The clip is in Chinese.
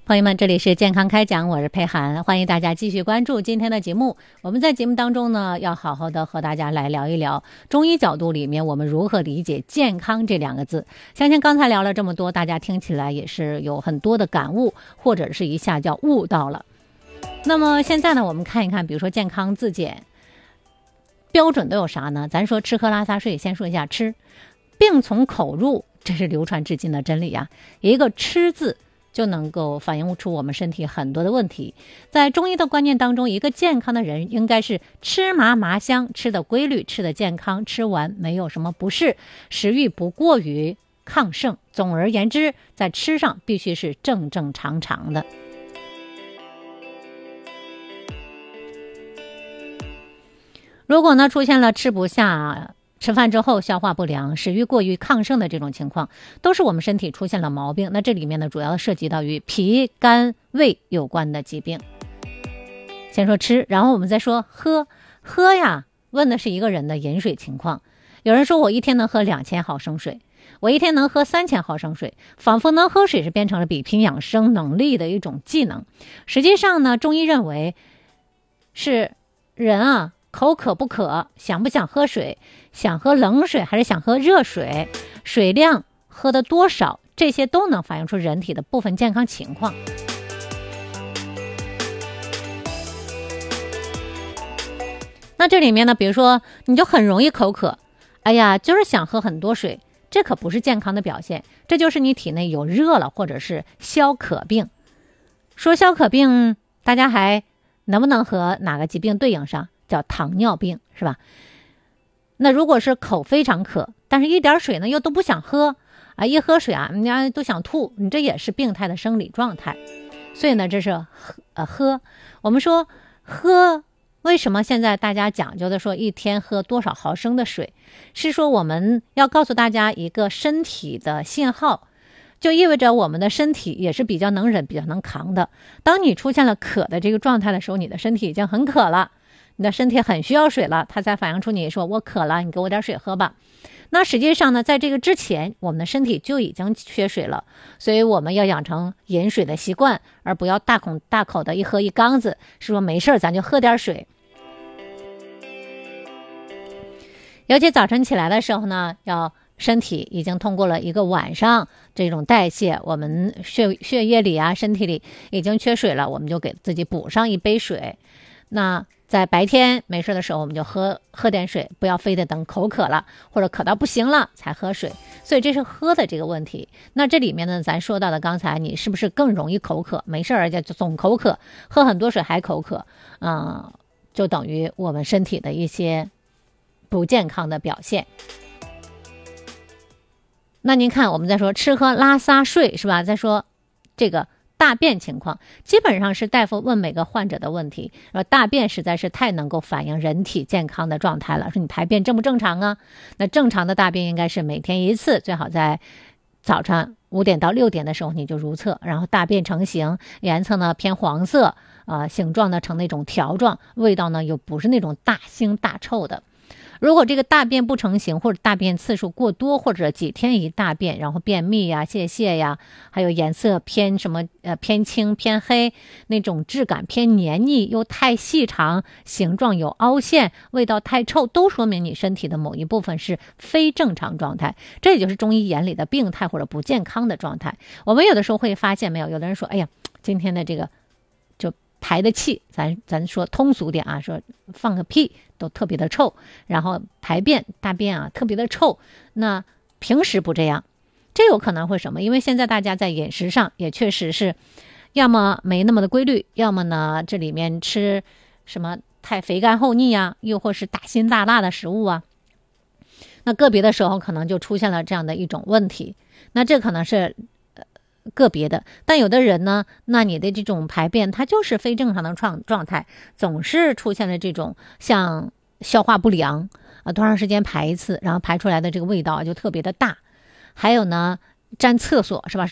朋友们，这里是健康开讲，我是佩涵，欢迎大家继续关注今天的节目。我们在节目当中呢，要好好的和大家来聊一聊中医角度里面我们如何理解健康这两个字。相信刚才聊了这么多，大家听起来也是有很多的感悟，或者是一下叫悟到了。那么现在呢，我们看一看，比如说健康自检标准都有啥呢？咱说吃喝拉撒睡，先说一下吃，病从口入，这是流传至今的真理啊。一个吃字就能够反映出我们身体很多的问题。在中医的观念当中，一个健康的人应该是吃麻麻香，吃的规律，吃的健康，吃完没有什么不适，食欲不过于亢盛。总而言之，在吃上必须是正正常常的。如果呢出现了吃不下，吃饭之后消化不良，食欲过于亢盛的这种情况，都是我们身体出现了毛病。那这里面呢，主要涉及到与脾、肝、胃有关的疾病。先说吃，然后我们再说喝。喝呀，问的是一个人的饮水情况。有人说我一天能喝2000毫升水，我一天能喝3000毫升水，仿佛能喝水是变成了比拼养生能力的一种技能。实际上呢，中医认为是人啊，口渴不渴，想不想喝水，想喝冷水还是想喝热水，水量喝的多少，这些都能反映出人体的部分健康情况。那这里面呢，比如说你就很容易口渴，哎呀，就是想喝很多水，这可不是健康的表现，这就是你体内有热了，或者是消渴病。说消渴病，大家还能不能和哪个疾病对应上？叫糖尿病，是吧？那如果是口非常渴，但是一点水呢又都不想喝啊，一喝水啊，人家都想吐，你这也是病态的生理状态。所以呢，这是喝。我们说喝，为什么现在大家讲究的说一天喝多少毫升的水，是说我们要告诉大家一个身体的信号，就意味着我们的身体也是比较能忍、比较能扛的。当你出现了渴的这个状态的时候，你的身体已经很渴了，你的身体很需要水了，它才反映出你说我渴了，你给我点水喝吧。那实际上呢，在这个之前，我们的身体就已经缺水了，所以我们要养成饮水的习惯，而不要大口的一喝一缸子，是说没事咱就喝点水。尤其早晨起来的时候呢，身体已经通过了一个晚上这种代谢，我们血液里啊，身体里已经缺水了，我们就给自己补上一杯水。那在白天没事的时候，我们就喝点水，不要非得等口渴了或者渴到不行了才喝水。所以这是喝的这个问题。那这里面呢，咱说到的刚才你是不是更容易口渴？没事就总口渴，喝很多水还口渴，就等于我们身体的一些不健康的表现。那您看，我们在说吃喝拉撒睡，是吧？再说这个大便情况，基本上是大夫问每个患者的问题。大便实在是太能够反映人体健康的状态了。说你排便正不正常啊？那正常的大便应该是每天一次，最好在早上5点到6点的时候你就如厕，然后大便成型，颜色呢偏黄色，形状呢成那种条状，味道呢又不是那种大腥大臭的。如果这个大便不成形，或者大便次数过多，或者几天一大便，然后便秘呀、泄泻呀，还有颜色偏偏青偏黑，那种质感偏黏腻又太细长，形状有凹陷，味道太臭，都说明你身体的某一部分是非正常状态。这也就是中医眼里的病态或者不健康的状态。我们有的时候会发现没有，有的人说，哎呀，今天的这个就排的气，咱说通俗点啊，说放个屁都特别的臭，然后大便啊特别的臭。那平时不这样，这有可能会什么？因为现在大家在饮食上也确实是，要么没那么的规律，要么呢这里面吃什么太肥甘厚腻啊，又或是大辛大辣的食物啊。那个别的时候可能就出现了这样的一种问题。那这可能是个别的，但有的人呢，那你的这种排便它就是非正常的状态，总是出现了这种像消化不良多长时间排一次，然后排出来的这个味道就特别的大。还有呢，占厕所是吧？